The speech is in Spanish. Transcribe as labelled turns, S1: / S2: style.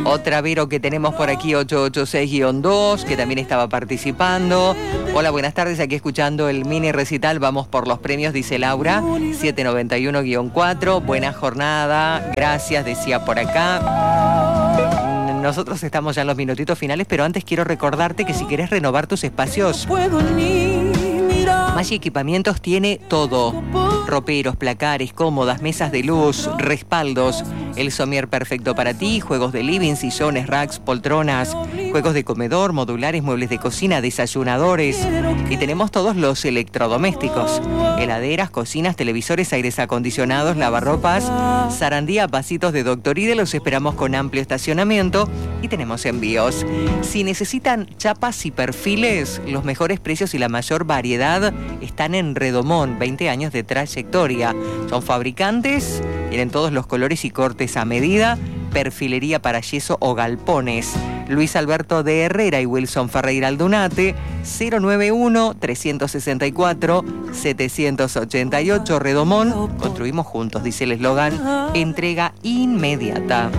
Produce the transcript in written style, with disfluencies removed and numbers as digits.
S1: Otra Vero que tenemos por aquí, 886-2, que también estaba participando. Hola, buenas tardes, aquí escuchando el mini recital. Vamos por los premios, dice Laura, 791-4. Buena jornada, gracias, decía por acá. Nosotros estamos ya en los minutitos finales, pero antes quiero recordarte que si querés renovar tus espacios, Maggi Equipamientos tiene todo. Roperos, placares, cómodas, mesas de luz, respaldos, el somier perfecto para ti, juegos de living, sillones, racks, poltronas, juegos de comedor, modulares, muebles de cocina, desayunadores. Y tenemos todos los electrodomésticos: heladeras, cocinas, televisores, aires acondicionados, lavarropas, Sarandía, Pasitos de Doctoride. Los esperamos con amplio estacionamiento y tenemos envíos. Si necesitan chapas y perfiles, los mejores precios y la mayor variedad están en Redomón, 20 años de trayectoria. Son fabricantes, tienen todos los colores y cortes a medida, perfilería para yeso o galpones. Luis Alberto de Herrera y Wilson Ferreira Aldunate, 091-364-788 Redomón. Construimos juntos, dice el eslogan, entrega inmediata.